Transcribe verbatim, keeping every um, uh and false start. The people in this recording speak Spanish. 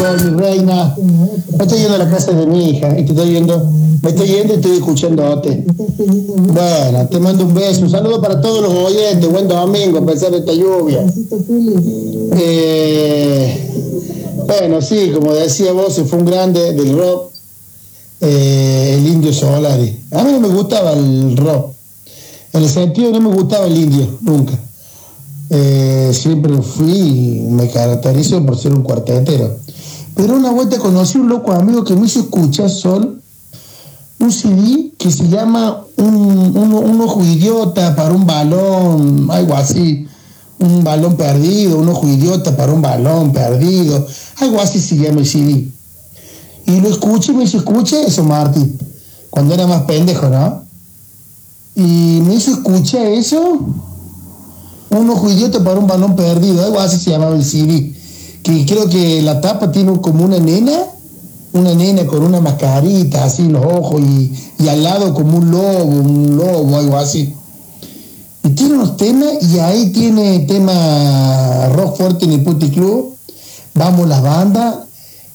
sol, mi reina. Me estoy yendo a la casa de mi hija y te estoy yendo, me estoy yendo y estoy escuchándote. Bueno, te mando un beso, un saludo para todos los oyentes, buen domingo a pesar de esta lluvia. Eh, bueno, sí, como decía vos, fue un grande del rock, eh, el Indio Solari. A mí no me gustaba el rock, en el sentido no me gustaba el indio, nunca. Eh, siempre fui, me caracterizo por ser un cuartetero. Pero una vuelta conocí un loco amigo que me hizo escuchar Sol, un C D que se llama un, un, un ojo idiota para un balón, algo así, un balón perdido, un ojo idiota para un balón perdido, algo así se llama el C D. Y lo escuché y me hizo escuchar eso, Martín, cuando era más pendejo, ¿no? Y me hizo escuchar eso, un ojo idiota para un balón perdido, algo así se llamaba el C D, que creo que la tapa tiene como una nena, una nena con una mascarita así en los ojos y, y al lado como un lobo, un lobo, algo así. Y tiene unos temas, y ahí tiene tema rock fuerte en el Puti Club, Vamos las bandas,